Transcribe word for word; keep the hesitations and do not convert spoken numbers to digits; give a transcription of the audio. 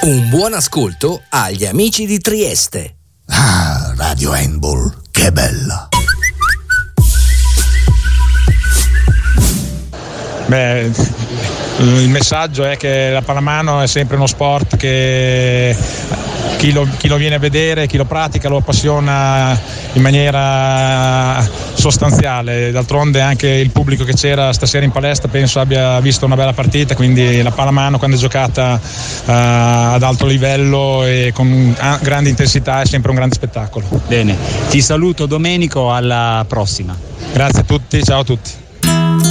Un buon ascolto agli amici di Trieste. Ah, Radio Handball, che bella! Beh, il messaggio è che la pallamano è sempre uno sport che chi lo, chi lo viene a vedere, chi lo pratica lo appassiona in maniera sostanziale. D'altronde anche il pubblico che c'era stasera in palestra penso abbia visto una bella partita, quindi la pallamano quando è giocata uh, ad alto livello e con grande intensità è sempre un grande spettacolo. Bene, ti saluto Domenico, alla prossima. Grazie a tutti, ciao a tutti.